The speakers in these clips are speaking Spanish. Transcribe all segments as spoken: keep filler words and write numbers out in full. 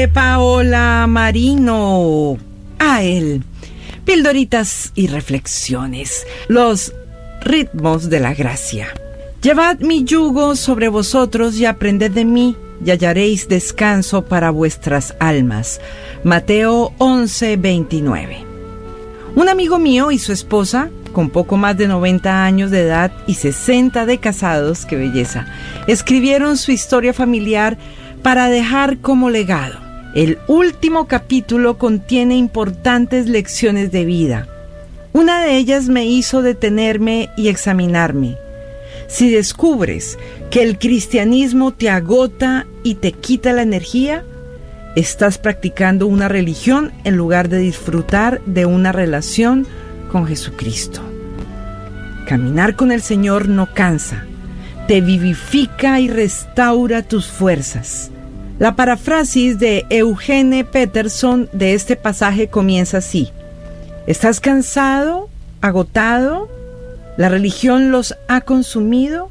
de Paola Marino. A él. Pildoritas y reflexiones. Los ritmos de la gracia. Llevad mi yugo sobre vosotros y aprended de mí, y hallaréis descanso para vuestras almas. Mateo once, veintinueve. Un amigo mío y su esposa, con poco más de noventa años de edad y sesenta de casados, qué belleza, escribieron su historia familiar para dejar como legado. El último capítulo contiene importantes lecciones de vida. Una de ellas me hizo detenerme y examinarme. Si descubres que el cristianismo te agota y te quita la energía, estás practicando una religión en lugar de disfrutar de una relación con Jesucristo. Caminar con el Señor no cansa, te vivifica y restaura tus fuerzas. La parafrasis de Eugene Peterson de este pasaje comienza así: ¿estás cansado, agotado? ¿La religión los ha consumido?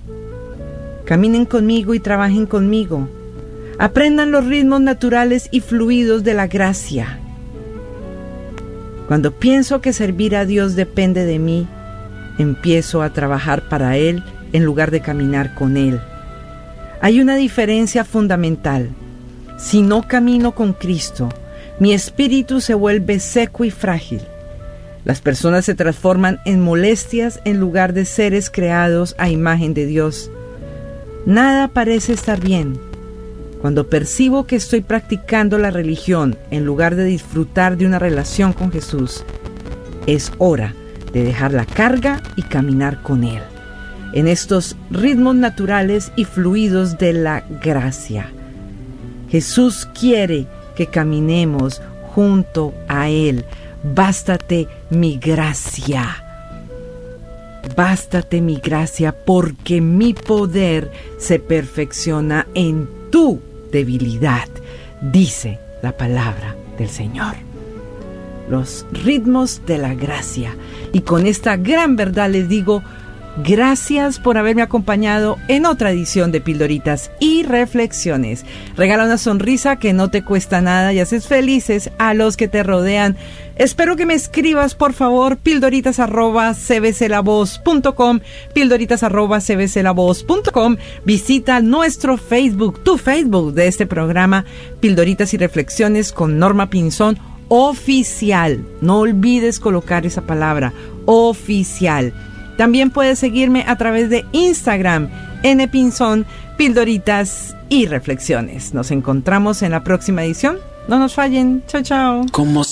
Caminen conmigo y trabajen conmigo. Aprendan los ritmos naturales y fluidos de la gracia. Cuando pienso que servir a Dios depende de mí, empiezo a trabajar para Él en lugar de caminar con Él. Hay una diferencia fundamental. Si no camino con Cristo, mi espíritu se vuelve seco y frágil. Las personas se transforman en molestias en lugar de seres creados a imagen de Dios. Nada parece estar bien. Cuando percibo que estoy practicando la religión en lugar de disfrutar de una relación con Jesús, es hora de dejar la carga y caminar con Él, en estos ritmos naturales y fluidos de la gracia. Jesús quiere que caminemos junto a Él. Bástate mi gracia. Bástate mi gracia, porque mi poder se perfecciona en tu debilidad, dice la palabra del Señor. Los ritmos de la gracia. Y con esta gran verdad les digo, gracias por haberme acompañado en otra edición de Pildoritas y Reflexiones. Regala una sonrisa que no te cuesta nada y haces felices a los que te rodean. Espero que me escribas, por favor, pildoritas arroba cbclavoz punto com, pildoritas arroba cbclavoz punto com. Visita nuestro Facebook, tu Facebook de este programa, Pildoritas y Reflexiones con Norma Pinzón, oficial. No olvides colocar esa palabra, oficial. También puedes seguirme a través de Instagram, npinzón, Pildoritas y Reflexiones. Nos encontramos en la próxima edición. No nos fallen. Chao, chao. ¿Cómo